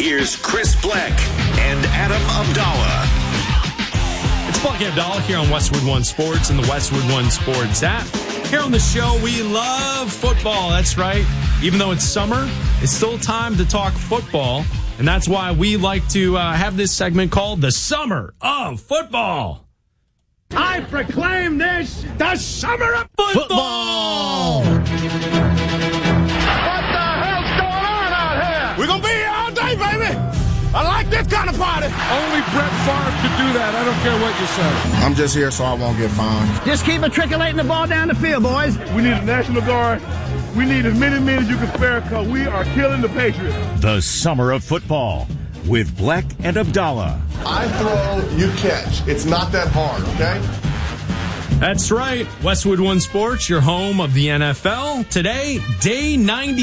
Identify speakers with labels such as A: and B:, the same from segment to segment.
A: Here's Chris Black and Adam Abdallah.
B: It's Black and Abdallah here on Westwood One Sports and the Westwood One Sports app. Here on the show, we love football. That's right. Even though it's summer, it's still time to talk football. And that's why we like to have this segment called The Summer of Football.
C: I proclaim this the Summer of
B: Football!
C: What the hell's going on out here? We're going to be here all day, baby. I like this kind of party. Only Brett Favre could do that. I don't care what you say.
D: I'm just here so I won't get fined.
E: Just keep matriculating the ball down the field, boys.
C: We need a National Guard. We need as many men as you can spare because we are killing the Patriots.
A: The Summer of Football with Black and Abdallah.
D: I throw, you catch. It's not that hard, okay?
B: That's right. Westwood One Sports, your home of the NFL. Today, day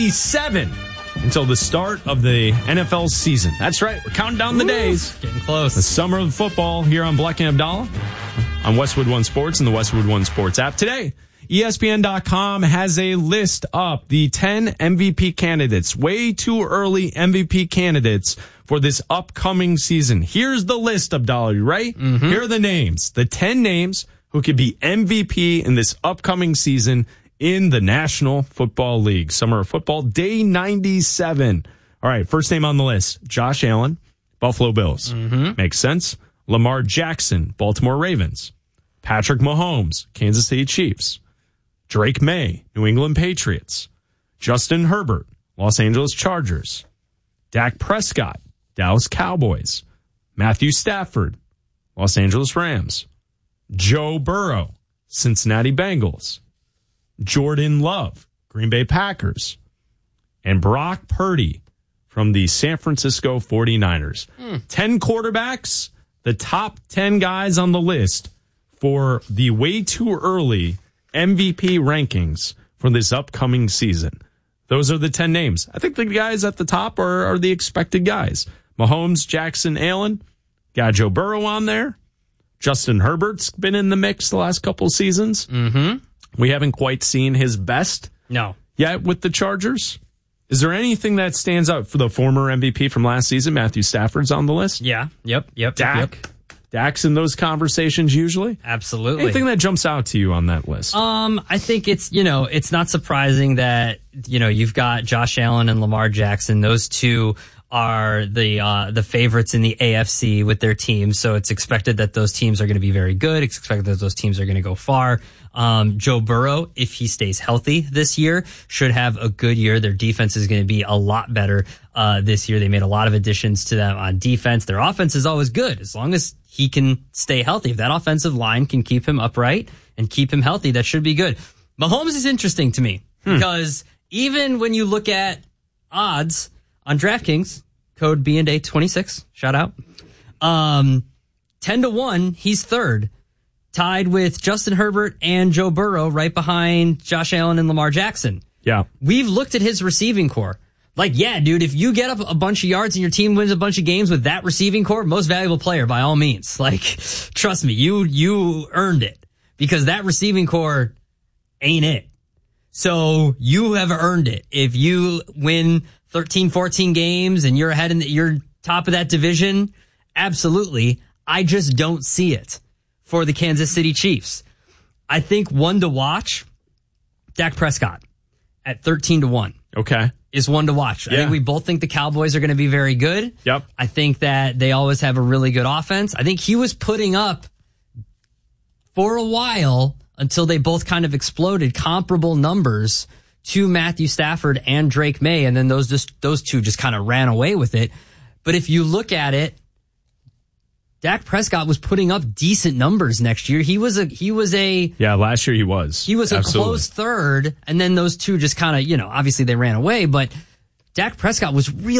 B: 97 until the start of the NFL season. That's right. We're counting down the days.
F: Getting close.
B: The Summer of Football here on Black and Abdallah on Westwood One Sports and the Westwood One Sports app. Today, ESPN.com has a list up, the 10 MVP candidates, way too early MVP candidates for this upcoming season. Here's the list, Abdallah, you right? Mm-hmm. Here are the names, the 10 names who could be MVP in this upcoming season in the National Football League. Summer of Football, day 97. All right, first name on the list, Josh Allen, Buffalo Bills. Mm-hmm. Makes sense. Lamar Jackson, Baltimore Ravens. Patrick Mahomes, Kansas City Chiefs. Drake May, New England Patriots. Justin Herbert, Los Angeles Chargers. Dak Prescott, Dallas Cowboys. Matthew Stafford, Los Angeles Rams. Joe Burrow, Cincinnati Bengals. Jordan Love, Green Bay Packers. And Brock Purdy from the San Francisco 49ers. 10 quarterbacks, the top 10 guys on the list for the way too early MVP rankings for this upcoming season. Those are the 10 names. I think the guys at the top are the expected guys. Mahomes, Jackson, Allen. Got Joe Burrow on there. Justin Herbert's been in the mix the last couple of seasons. Mm-hmm. We haven't quite seen his best yet with the Chargers. Is there anything that stands out for the former MVP from last season? Matthew Stafford's on the list.
F: Yeah. Yep.
B: Dak's in those conversations usually.
F: Absolutely.
B: Anything that jumps out to you on that list?
F: I think it's not surprising that, you've got Josh Allen and Lamar Jackson. Those two are the favorites in the AFC with their teams. So it's expected that those teams are going to be very good. It's expected that those teams are going to go far. Joe Burrow, if he stays healthy this year, should have a good year. Their defense is going to be a lot better this year. They made a lot of additions to them on defense. Their offense is always good as long as he can stay healthy. If that offensive line can keep him upright and keep him healthy, that should be good. Mahomes is interesting to me because even when you look at odds on DraftKings, code B&A26, shout out, 10-1, he's third, tied with Justin Herbert and Joe Burrow right behind Josh Allen and Lamar Jackson.
B: Yeah.
F: We've looked at his receiving core. Like, yeah, dude, if you get up a bunch of yards and your team wins a bunch of games with that receiving core, most valuable player by all means. Like, trust me, you earned it because that receiving core ain't it. So you have earned it. If you win 13, 14 games and you're ahead you're top of that division, absolutely. I just don't see it for the Kansas City Chiefs. I think one to watch, Dak Prescott at 13-1.
B: Okay.
F: Is one to watch. I think we both think the Cowboys are going to be very good.
B: Yep.
F: I think that they always have a really good offense. I think he was putting up for a while until they both kind of exploded comparable numbers to Matthew Stafford and Drake May. And then those two just kind of ran away with it. But if you look at it, Dak Prescott was putting up decent numbers next year. He was
B: last year he was.
F: He was absolutely a close third, and then those two just kind of, obviously they ran away, but Dak Prescott was really